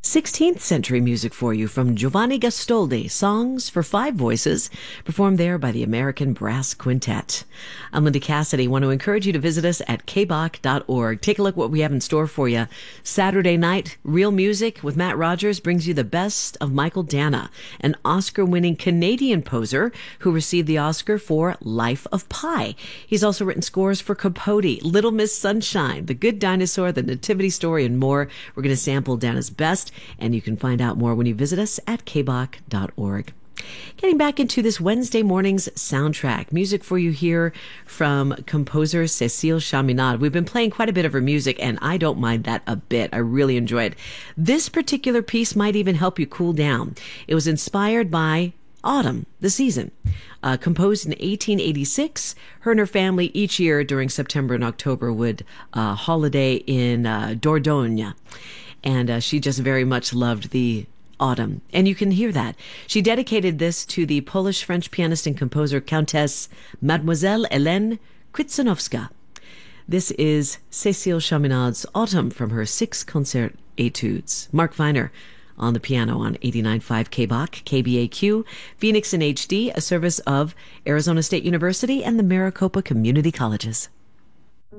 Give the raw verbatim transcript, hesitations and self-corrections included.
sixteenth century music for you from Giovanni Gastoldi, Songs for Five Voices, performed there by the American Brass Quintet. I'm Linda Cassidy. I want to encourage you to visit us at k b o c dot org. Take a look what we have in store for you. Saturday night, Real Music with Matt Rogers brings you the best of Michael Dana, an Oscar-winning Canadian poser who received the Oscar for Life of Pi. He's also written scores for Capote, Little Miss Sunshine, The Good Dinosaur, The Nativity Story, and more. We're going to sample Dana's best, and you can find out more when you visit us at k b o c dot org. Getting back into this Wednesday morning's soundtrack, music for you here from composer Cécile Chaminade. We've been playing quite a bit of her music, and I don't mind that a bit. I really enjoy it. This particular piece might even help you cool down. It was inspired by autumn, the season. Uh, composed in eighteen eighty-six, her and her family each year during September and October would uh, holiday in uh, Dordogne. And uh, she just very much loved the autumn. And you can hear that. She dedicated this to the Polish-French pianist and composer Countess Mademoiselle Hélène Krzyzanowska. This is Cécile Chaminade's Autumn from her Six Concert Etudes. Mark Viner on the piano on eighty-nine point five K B O C, K B A Q, Phoenix in H D, a service of Arizona State University and the Maricopa Community Colleges.